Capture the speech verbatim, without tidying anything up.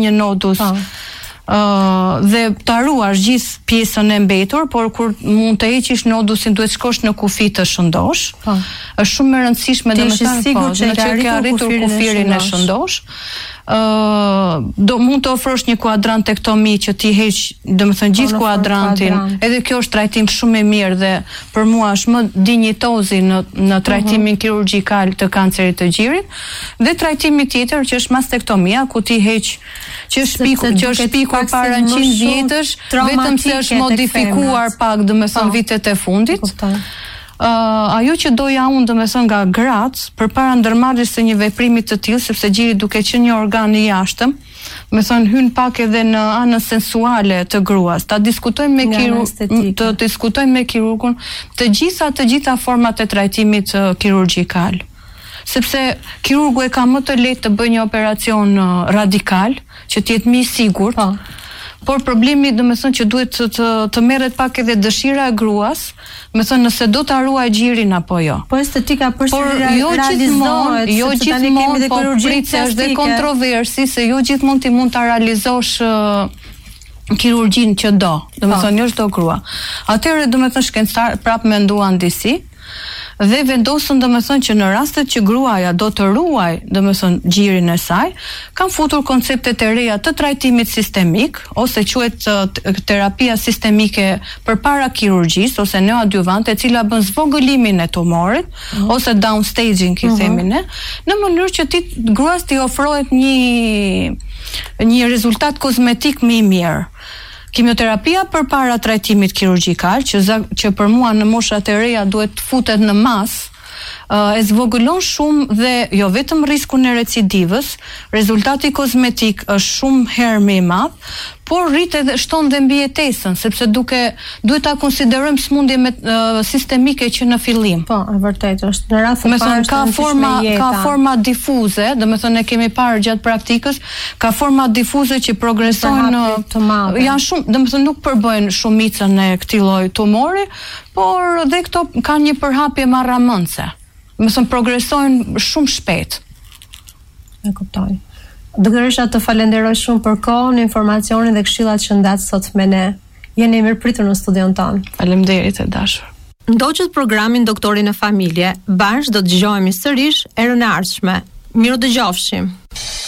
një nodus uh, dhe të haruash gjithë pjesën e mbetur, por kur mund të heqish nodusin duhet shkosh në kufi të shëndosh. Po. Është shumë e rëndësishme domethënë po, që ke arritur kufirin e shëndosh. Uh, do mund të ofrosh një kuadrantektomi që ti heq domethënë gjithë kuadrantin. Kuadrant. Edhe kjo është trajtim shumë i mirë dhe për mua është më dinjitozi në në trajtimin uh-huh. kirurgjikal të kancerit të gjirit. Dhe trajtimi tjetër që është mastektomia, ku ti heq që është piku, që është piku para njëqind vjetësh, vetëm se është modifikuar pak domethënë vitet e fundit. Uh, ajo që doja unë domethënë nga gratë përpara ndërmarrjes së një veprimi të tillë, sepse gjiri duke qenë një organ i jashtëm, me thënë hyn pak edhe në anën sensuale të gruas. Ta diskutojmë me kirurgun, të diskutojmë me kirurgun të gjitha të gjitha format e trajtimit uh, kirurgjikal. Sepse kirurgu e ka më të lehtë të bëjë një operacion uh, radikal, që të jetë më i sigurt. Pa. Por problemi do të thënë që duhet të, të, të merret pak edhe dëshira e gruas, me thënë nëse do të ruaj gjirin apo jo. Po estetika përsëri jo realizohet, jo gjithmonë, po pritse është dhe kontroversi se jo gjithmonë ti mund ta realizosh uh, kirurgjin që do, do të thënë jo çdo grua. Atëherë do të thënë shkencëtar prapë menduan disi dhe vendosën domethënë që në rastet që gruaja do të ruaj domethënë gjirin e saj, kanë futur konceptet e reja të trajtimit sistemik ose quhet terapia sistemike përpara kirurgjisë ose neoadjuvante, e cila bën zvogëlimin e tumorit uh-huh. ose downstaging i uh-huh. themi ne, në mënyrë që ti gruas t'i ofrohet një një rezultat kozmetik më i mirë. Kimioterapia përpara trajtimit kirurgjikal, që, që për mua në moshat e reja duhet futet në mas, uh, e zvogëlon shumë dhe jo vetëm riskun e recidivës, rezultati kozmetik është shumë herë më i madh, por rrit edhe shton dhe mbijetesën, sepse duke duhet ta konsiderojmë smundje me uh, sistemike që në fillim. Po, e vërtetë është në rast të parë ka forma ka forma difuze, domethënë ne kemi parë gjatë praktikës, ka forma difuze që progresojnë të madhe. Janë shumë, domethënë nuk përbëjnë shumicën e këtij lloji tumori, por dhe këto kanë një përhapje marramëndse. Domethënë progresojnë shumë shpejt. E kuptoj. Doktoresha, të falenderoj shumë për kohën, informacionin dhe këshillat që ndat sot me ne. Jeni mirëpritur në studion tonë. Faleminderit e dashur. Ndoqët programin Doktori në familje, bashkë do të dëgjohemi sërish erën e ardhshme. Miru dëgjofshim.